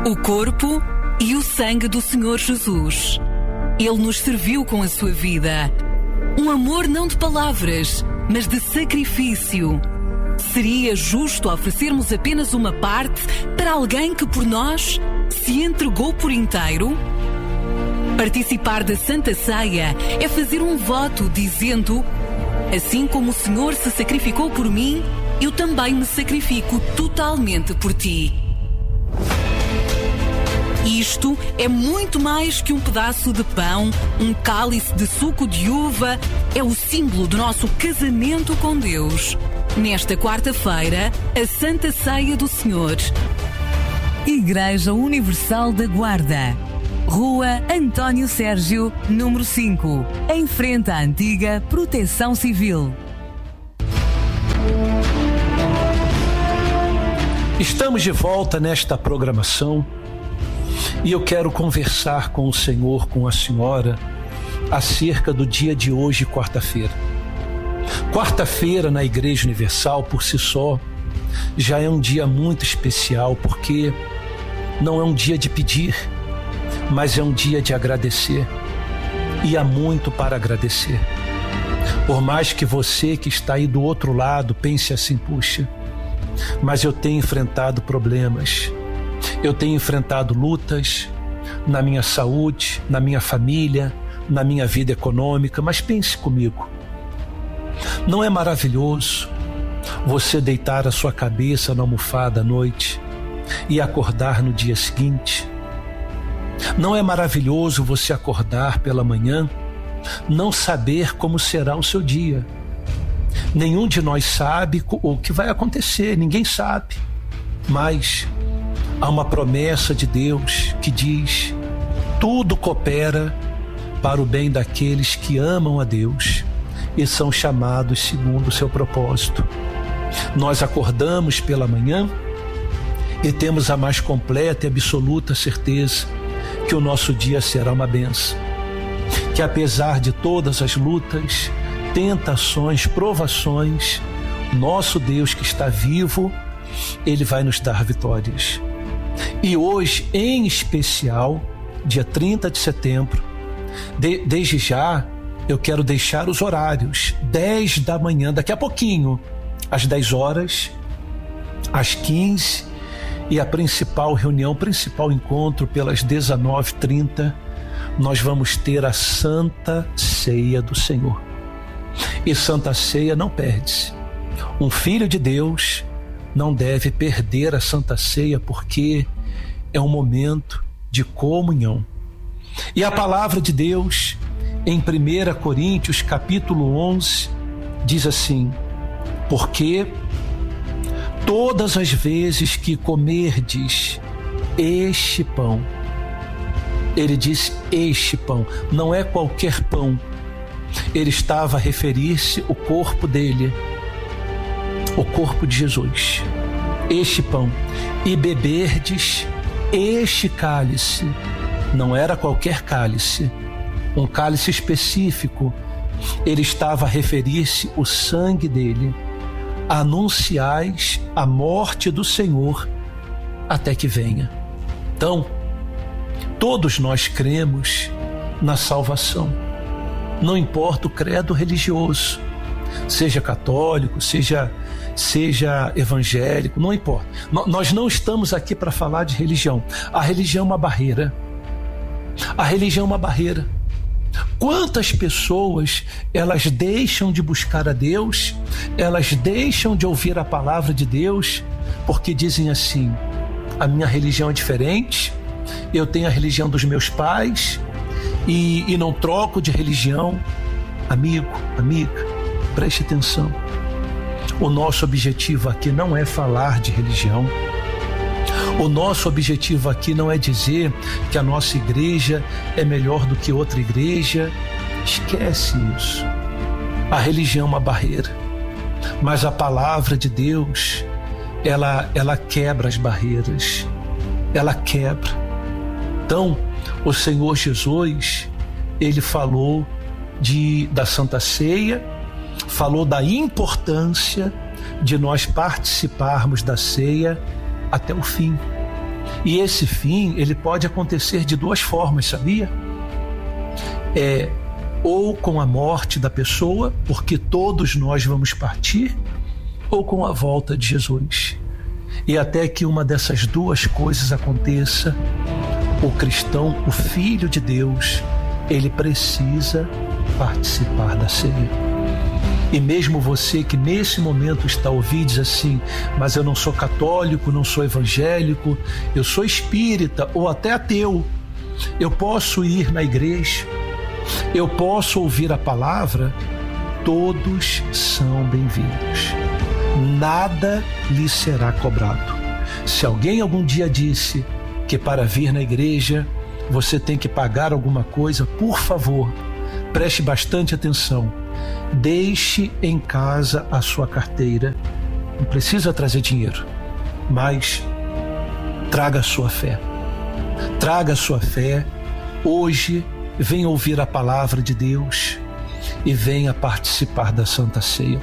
O corpo e o sangue do Senhor Jesus. Ele nos serviu com a sua vida. Um amor não de palavras, mas de sacrifício. Seria justo oferecermos apenas uma parte para alguém que por nós se entregou por inteiro? Participar da Santa Ceia é fazer um voto dizendo: assim como o Senhor se sacrificou por mim, eu também me sacrifico totalmente por ti. Isto é muito mais que um pedaço de pão, um cálice de suco de uva. É o símbolo do nosso casamento com Deus. Nesta quarta-feira, a Santa Ceia do Senhor. Igreja Universal da Guarda. Rua António Sérgio, número 5, em frente à antiga Proteção Civil. Estamos de volta nesta programação e eu quero conversar com o Senhor, com a senhora, acerca do dia de hoje, quarta-feira. Quarta-feira na Igreja Universal, por si só, já é um dia muito especial, porque não é um dia de pedir, mas é um dia de agradecer. E há muito para agradecer. Por mais que você que está aí do outro lado pense assim: puxa, mas eu tenho enfrentado problemas, eu tenho enfrentado lutas na minha saúde, na minha família, na minha vida econômica. Mas pense comigo, não é maravilhoso você deitar a sua cabeça na almofada à noite e acordar no dia seguinte? Não é maravilhoso você acordar pela manhã, não saber como será o seu dia? Nenhum de nós sabe o que vai acontecer, ninguém sabe. Mas há uma promessa de Deus que diz: tudo coopera para o bem daqueles que amam a Deus e são chamados segundo o seu propósito. Nós acordamos pela manhã e temos a mais completa e absoluta certeza que o nosso dia será uma bênção, que apesar de todas as lutas, tentações, provações, nosso Deus que está vivo, Ele vai nos dar vitórias. E hoje, em especial, dia 30 de setembro, desde já, eu quero deixar os horários: 10 da manhã, daqui a pouquinho, às 10 horas, às 15, e a principal reunião, o principal encontro pelas 19h30, nós vamos ter a Santa Ceia do Senhor. E Santa Ceia não perde-se. Um filho de Deus não deve perder a Santa Ceia, porque é um momento de comunhão. E a palavra de Deus, em 1 Coríntios capítulo 11, diz assim: porque todas as vezes que comerdes este pão, ele diz este pão, não é qualquer pão, ele estava a referir-se ao corpo dele, o corpo de Jesus, este pão, e beberdes este cálice, não era qualquer cálice, um cálice específico, ele estava a referir-se ao sangue dele. Anunciais a morte do Senhor até que venha. Então, todos nós cremos na salvação. Não importa o credo religioso, seja católico, seja evangélico, não importa. Nós não estamos aqui para falar de religião. A religião é uma barreira. A religião é uma barreira. Quantas pessoas elas deixam de buscar a Deus, elas deixam de ouvir a palavra de Deus, porque dizem assim: a minha religião é diferente, eu tenho a religião dos meus pais e não troco de religião. Amigo, amiga, preste atenção. O nosso objetivo aqui não é falar de religião. O nosso objetivo aqui não é dizer que a nossa igreja é melhor do que outra igreja. Esquece isso. A religião é uma barreira, mas a palavra de Deus, ela quebra as barreiras, ela quebra. Então, o Senhor Jesus, ele falou da Santa Ceia, falou da importância de nós participarmos da ceia até o fim. E esse fim, ele pode acontecer de duas formas, sabia? Ou com a morte da pessoa, porque todos nós vamos partir, ou com a volta de Jesus. E até que uma dessas duas coisas aconteça, o cristão, o Filho de Deus, ele precisa participar da ceia. E mesmo você que nesse momento está ouvindo e diz assim, mas eu não sou católico, não sou evangélico, eu sou espírita ou até ateu, eu posso ir na igreja, eu posso ouvir a palavra, todos são bem-vindos. Nada lhe será cobrado. Se alguém algum dia disse que para vir na igreja você tem que pagar alguma coisa, por favor, preste bastante atenção. Deixe em casa a sua carteira. Não precisa trazer dinheiro, mas traga a sua fé. Traga a sua fé. Hoje, venha ouvir a palavra de Deus e venha participar da Santa Ceia.